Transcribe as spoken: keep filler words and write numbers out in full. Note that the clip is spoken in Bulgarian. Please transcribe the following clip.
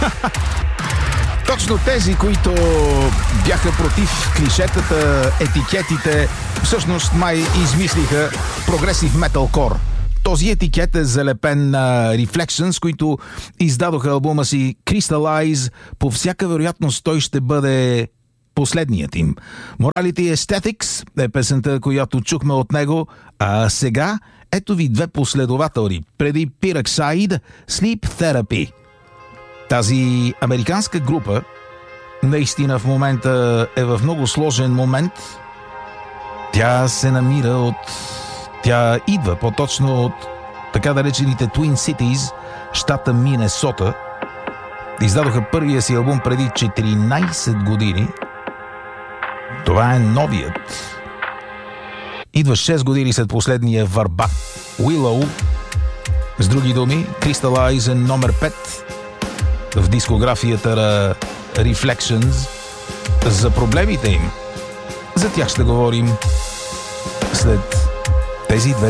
Точно тези, които бяха против клишетата, етикетите, всъщност май измислиха прогресив металкор. Този етикет е залепен на Reflections, които издадоха албума си Crystallize. По всяка вероятност той ще бъде последният им. Morality Aesthetics е песента, която чухме от него, а сега ето ви две последователи. Преди Pyroxide, Sleep Therapy. Тази американска група наистина в момента е в много сложен момент. Тя се намира от... Тя идва по-точно от така наречените Twin Cities, щата Минесота. Издадоха първия си албум преди четиринайсет години. Това е новият. Идва шест години след последния върбат. Willow. С други думи, Crystallize е номер пет в дискографията на Reflections. За проблемите им, за тях ще говорим след тези две